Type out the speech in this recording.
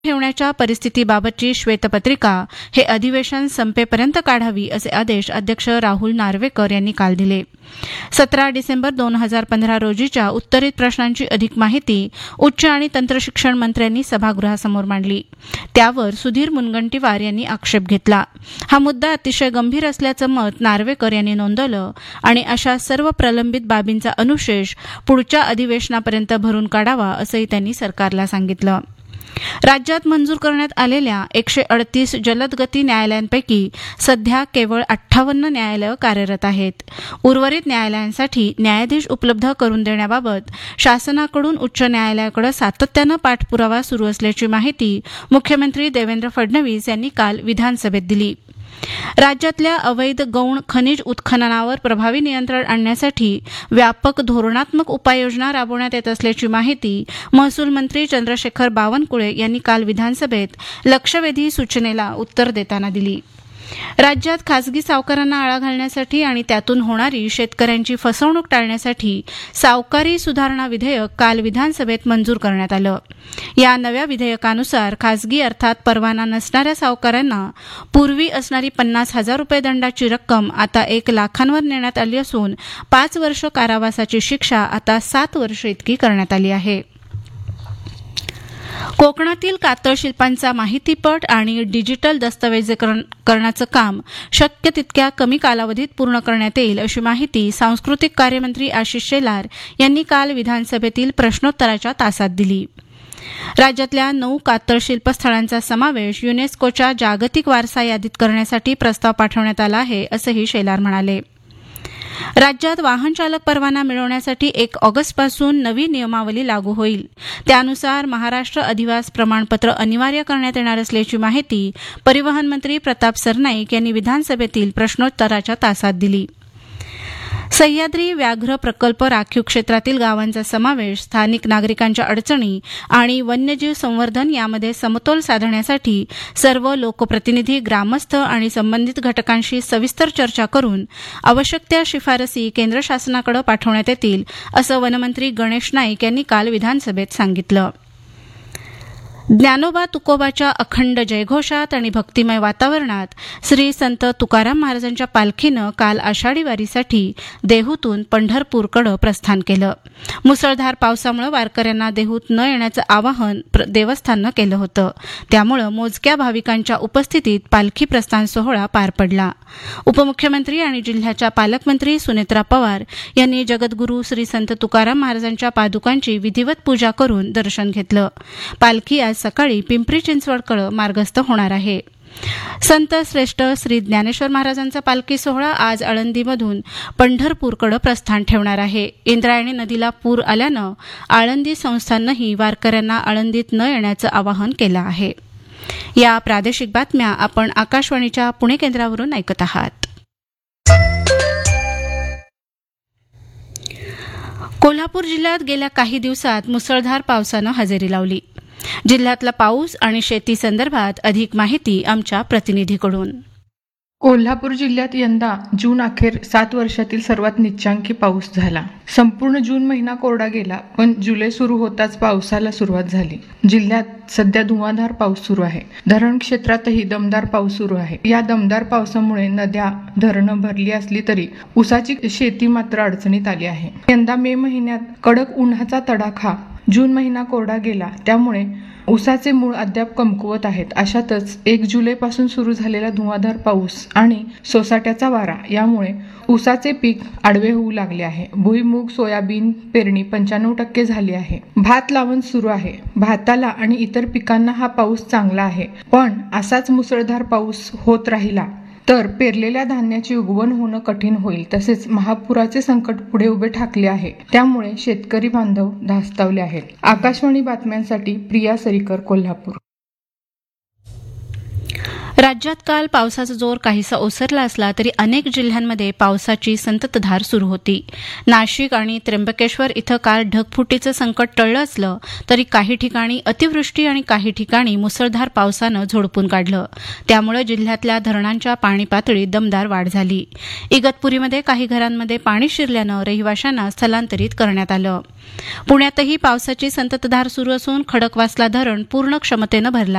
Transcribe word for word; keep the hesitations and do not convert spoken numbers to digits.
ठेवण्याच्या परिस्थितीबाबतची श्वेतपत्रिका हे अधिवेशन संपेपर्यंत काढावी असे आदेश अध्यक्ष राहुल नार्वेकर यांनी काल दिले. सतरा डिसेंबर दोन हजार पंधरा रोजीच्या उत्तरित प्रश्नांची अधिक माहिती उच्च आणि तंत्रशिक्षण मंत्र्यांनी सभागृहासमोर मांडली. त्यावर सुधीर मुनगंटीवार यांनी आक्षेप घेतला. हा मुद्दा अतिशय गंभीर असल्याचं मत नार्वेकर यांनी नोंदवलं आणि अशा सर्व प्रलंबित बाबींचा अनुशेष पुढच्या अधिवेशनापर्यंत भरून काढावा असंही त्यांनी सरकारला सांगितलं. राज्यात मंजूर करण्यात आलेल्या एकशे अडतीस जलदगती न्यायालयांपैकी सध्या केवळ अठ्ठावन्न न्यायालयं कार्यरत आहेत. उर्वरित न्यायालयांसाठी न्यायाधीश उपलब्ध करून देण्याबाबत शासनाकडून उच्च न्यायालयाकडे सातत्यानं पाठपुरावा सुरू असल्याची माहिती मुख्यमंत्री देवेंद्र फडणवीस यांनी काल विधानसभेत दिली. राज्यातल्या अवैध गौण खनिज उत्खननावर प्रभावी नियंत्रण आणण्यासाठी व्यापक धोरणात्मक उपाययोजना राबवण्यात येत असल्याची माहिती महसूल मंत्री चंद्रशेखर बावनकुळे यांनी काल विधानसभेत लक्षवेधी सूचनेला उत्तर देताना दिली. राज्यात खासगी सावकारांना आळा घालण्यासाठी आणि त्यातून होणारी शेतकऱ्यांची फसवणूक टाळण्यासाठी सावकारी सुधारणा विधेयक काल विधानसभेत मंजूर करण्यात आलं. या नव्या विधेयकानुसार खासगी अर्थात परवाना नसणाऱ्या सावकारांना पूर्वी असणारी पन्नास हजार रुपये दंडाची रक्कम आता एक लाखांवर नेण्यात आली असून पाच वर्ष कारावासाची शिक्षा आता सात वर्ष इतकी करण्यात आली आहे. कोकणातील कातळ शिल्पांचा माहितीपट आणि डिजिटल दस्तऐवजीकरणाचं काम शक्य तितक्या कमी कालावधीत पूर्ण करण्यात येईल अशी माहिती सांस्कृतिक कार्यमंत्री आशिष शेलार यांनी काल विधानसभेतील प्रश्नोत्तराच्या तासात दिली. राज्यातल्या नऊ कातळ शिल्पस्थळांचा समावेश युनेस्कोच्या जागतिक वारसा यादीत करण्यासाठी प्रस्ताव पाठवण्यात आला आहे असंही शेलार म्हणाले. राज्यात वाहन चालक परवाना मिळवण्यासाठी एक ऑगस्टपासून नवी नियमावली लागू होईल. त्यानुसार महाराष्ट्र अधिवास प्रमाणपत्र अनिवार्य करण्यात येणार असल्याची माहिती परिवहन मंत्री प्रताप सरनाईक यांनी विधानसभेतील प्रश्नोत्तराच्या तासात दिली. सह्याद्री व्याघ्र प्रकल्प राखीव क्षेत्रातील गावांचा समावेश स्थानिक नागरिकांच्या अडचणी आणि वन्यजीव संवर्धन यामध्ये समतोल साधण्यासाठी सर्व लोकप्रतिनिधी, ग्रामस्थ आणि संबंधित घटकांशी सविस्तर चर्चा करून आवश्यक त्या शिफारसी केंद्र शासनाकडे पाठवण्यात येतील असं वनमंत्री गणेश नाईक यांनी काल विधानसभेत सांगितलं. ज्ञानोबा तुकोबाच्या अखंड जयघोषात आणि भक्तिमय वातावरणात श्री संत तुकाराम महाराजांच्या पालखीनं काल आषाढी वारीसाठी देहूतून पंढरपूरकडे प्रस्थान केलं. मुसळधार पावसामुळे वारकऱ्यांना देहूत न येण्याचं आवाहन देवस्थाननं केलं होतं. त्यामुळे मोजक्या भाविकांच्या उपस्थितीत पालखी प्रस्थान सोहळा पार पडला. उपमुख्यमंत्री आणि जिल्ह्याच्या पालकमंत्री सुनेत्रा पवार यांनी जगद्गुरू श्री संत तुकाराम महाराजांच्या पादुकांची विधिवत पूजा करून दर्शन घेतलं. पालखी आज सकाळी पिंपरी चिंचवडकडे मार्गस्थ होणार आहे. संत श्रेष्ठ श्री ज्ञानेश्वर महाराजांचा पालखी सोहळा आज आळंदीमधून पंढरपूरकडे प्रस्थान ठेवणार आहे. इंद्रायणी नदीला पूर आल्यानं आळंदी संस्थाननंही वारकऱ्यांना आळंदीत न येण्याचं आवाहन केलं आहे. या प्रादेशिक बातम्या आपण आकाशवाणीच्या पुणे केंद्रावरून ऐकत आहात. कोल्हापूर जिल्ह्यात गेल्या काही दिवसात मुसळधार पावसानं हजेरी लावली. जिल्ह्यातला पाऊस आणि शेती संदर्भात अधिक माहिती आमच्या प्रतिनिधीकडून. कोल्हापूर जिल्ह्यात यंदा जून अखेर सात वर्षातील सर्वात निच्चांकी पाऊस झाला. संपूर्ण जून महिना कोरडा गेला, पण जुलै सुरू होताच पावसाला सुरुवात झाली. जिल्ह्यात सध्या धुवांधार पाऊस सुरू आहे. धरण क्षेत्रातही दमदार पाऊस सुरू आहे. या दमदार पावसामुळे नद्या, धरणं भरली असली तरी ऊसाची शेती मात्र अडचणीत आली आहे. यंदा मे महिन्यात कडक उन्हाचा तडाखा, जून महिना कोरडा गेला, त्यामुळे ऊसाचे मूळ अद्याप कमकुवत आहेत. अशातच एक जुलै पासून सुरू झालेला धुवांधार पाऊस आणि सोसाट्याचा वारा यामुळे ऊसाचे पीक आडवे होऊ लागले आहे. भुईमूग, सोयाबीन पेरणी पंच्याण्णव टक्के झाली आहे. भात लावण सुरू आहे. भाताला आणि इतर पिकांना हा पाऊस चांगला आहे, पण असाच मुसळधार पाऊस होत राहिला तर पेरलेल्या धान्याची उगवण होणं कठीण होईल. तसेच महापुराचे संकट पुढे उभे ठाकले आहे. त्यामुळे शेतकरी बांधव धास्तावले आहेत. आकाशवाणी बातम्यांसाठी प्रिया सरीकर, कोल्हापूर. राज्यात काल पावसाचा जोर काहीसा ओसरला असला तरी अनेक जिल्ह्यांमध्ये पावसाची संततधार सुरू होती. नाशिक आणि त्र्यंबकेश्वर इथं काल ढगफुटीचं संकट टळलं असलं तरी काही ठिकाणी अतिवृष्टी आणि काही ठिकाणी मुसळधार पावसानं झोडपून काढलं. त्यामुळे जिल्ह्यातल्या धरणांच्या पाणी पातळीत दमदार वाढ झाली. इगतपुरीमध्ये काही घरांमध्ये पाणी शिरल्यानं रहिवाशांना स्थलांतरित करण्यात आलं. पुण्यातही पावसाची संततधार सुरू असून खडकवासला धरण पूर्ण क्षमतेनं भरलं